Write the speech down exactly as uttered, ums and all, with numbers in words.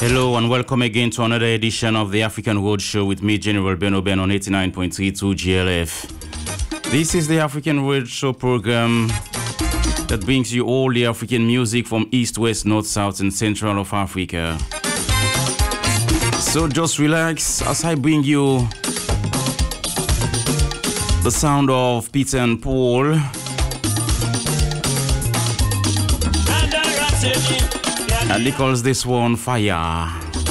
Hello and welcome again to another edition of the African World Show with me, General Beno Ben, on eighty-nine point three two G L F. This is the African World Show program that brings you all the African music from East, West, North, South, and Central of Africa. So just relax as I bring you the sound of Peter and Paul. And he calls this one Fire.